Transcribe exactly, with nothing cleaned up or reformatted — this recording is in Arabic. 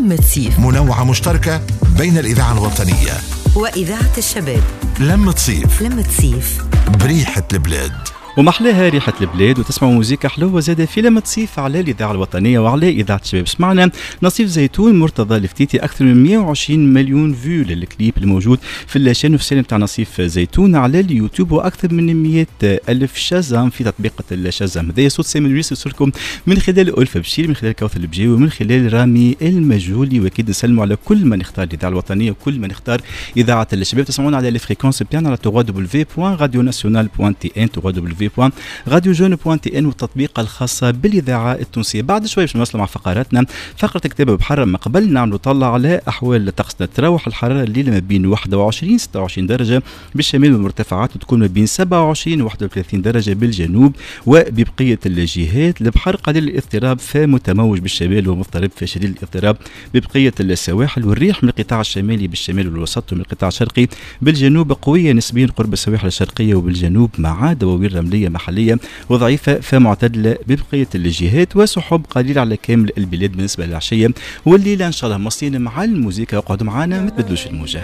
لمة صيف، منوعة مشتركة بين الإذاعة الوطنية وإذاعة الشباب. لمة صيف، لمة صيف بريحة البلاد ومحلاها ريحة البلاد، وتسمعوا موسيقى حلوة زادة في لمة صيف على الإذاعة الوطنية وعلى إذاعة الشباب. سمعنا نصيف زيتون مرتضى الفتيتي، أكثر من مئة وعشرين مليون فيو للكليب الموجود في اللاشين اوفيسيال نتاع نصيف زيتون على اليوتيوب، وأكثر من مئة ألف شازام في تطبيق الشازام. هذا صوت سامي الريس يوصلكم من خلال ألفة بشير، من خلال كوثر البجاوي، ومن خلال رامي المجهولي. وأكيد نسلموا على كل من اختار الإذاعة الوطنية وكل من اختار إذاعة الشباب. تسمعونا على الفريكونس بتاعنا على دبليو دبليو دبليو بوان راديو ناسيونال بوان تي ان، دبليو دبليو دبليو بوان راديو جون بوان تي ان، والتطبيق الخاصة بالإذاعة التونسية. بعد شوي باش نوصل مع فقراتنا، فقرة كتابة بحر. ما قبل نعملوا طلع على أحوال الطقس. تتراوح الحرارة الليلة ما بين واحد وعشرين ستة وعشرين درجة بالشمال والمرتفعات، وتكون ما بين سبعة وعشرين وواحد وثلاثين درجة بالجنوب، وببقية الجهات البحر قليل الاضطراب فمتموج بالشمال ومضطرب فشديد الاضطراب ببقية السواحل. والريح من القطاع الشمالي بالشمال والوسط، ومن القطاع الشرقي بالجنوب قوية نسبيا قرب السواحل الشرقية وبالجنوب، مع دواوين رملية محلية وضعيفة فمعتدلة ببقية الجهات، وسحب قليل على كامل البلاد بالنسبة للعشية والليلة. إن شاء الله مصين مع الموسيقى، وقعدوا معنا ما تبدلوش الموجة.